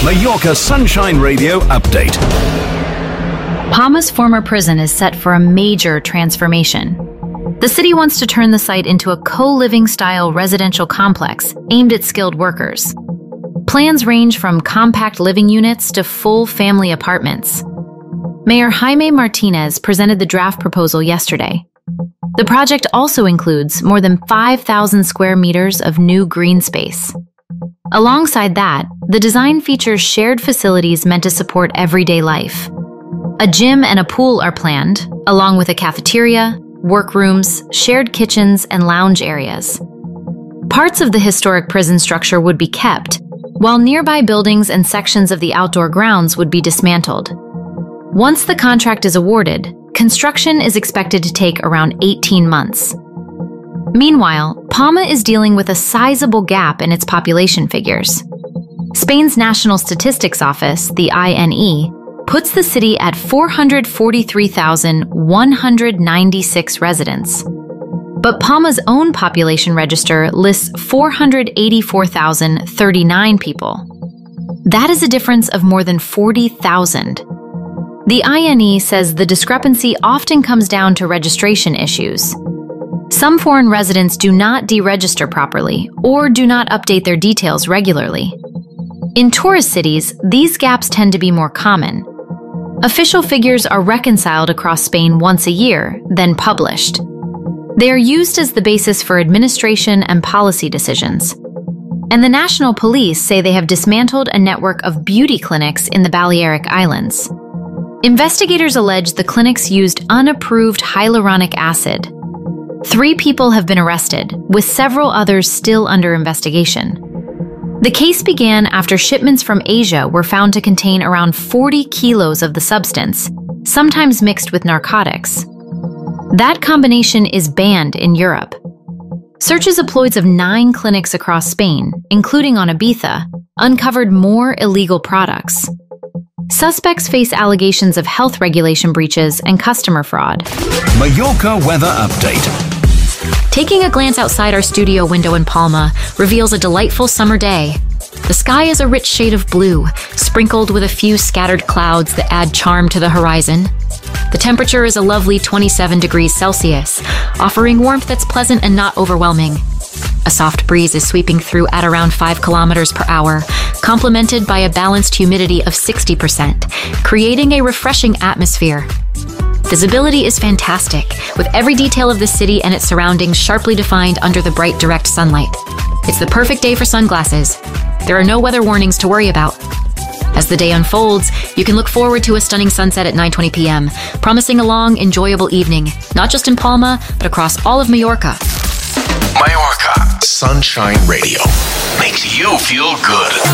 Mallorca Sunshine Radio Update. Palma's former prison is set for a major transformation. The city wants to turn the site into a co-living style residential complex aimed at skilled workers. Plans range from compact living units to full family apartments. Mayor Jaime Martinez presented the draft proposal yesterday. The project also includes more than 5,000 square meters of new green space. Alongside that, the design features shared facilities meant to support everyday life. A gym and a pool are planned, along with a cafeteria, workrooms, shared kitchens, and lounge areas. Parts of the historic prison structure would be kept, while nearby buildings and sections of the outdoor grounds would be dismantled. Once the contract is awarded, construction is expected to take around 18 months. Meanwhile, Palma is dealing with a sizable gap in its population figures. Spain's National Statistics Office, the INE, puts the city at 443,196 residents. But Palma's own population register lists 484,039 people. That is a difference of more than 40,000. The INE says the discrepancy often comes down to registration issues. Some foreign residents do not deregister properly or do not update their details regularly. In tourist cities, these gaps tend to be more common. Official figures are reconciled across Spain once a year, then published. They are used as the basis for administration and policy decisions. And the National Police say they have dismantled a network of beauty clinics in the Balearic Islands. Investigators allege the clinics used unapproved hyaluronic acid. 3 people have been arrested, with several others still under investigation. The case began after shipments from Asia were found to contain around 40 kilos of the substance, sometimes mixed with narcotics. That combination is banned in Europe. Searches of ploys of 9 clinics across Spain, including on Ibiza, uncovered more illegal products. Suspects face allegations of health regulation breaches and customer fraud. Mallorca Weather Update. Taking a glance outside our studio window in Palma reveals a delightful summer day. The sky is a rich shade of blue, sprinkled with a few scattered clouds that add charm to the horizon. The temperature is a lovely 27 degrees Celsius, offering warmth that's pleasant and not overwhelming. A soft breeze is sweeping through at around 5 kilometers per hour, complemented by a balanced humidity of 60%, creating a refreshing atmosphere. Visibility is fantastic, with every detail of the city and its surroundings sharply defined under the bright, direct sunlight. It's the perfect day for sunglasses. There are no weather warnings to worry about. As the day unfolds, you can look forward to a stunning sunset at 9:20 p.m., promising a long, enjoyable evening, not just in Palma, but across all of Mallorca. Mallorca Sunshine Radio makes you feel good.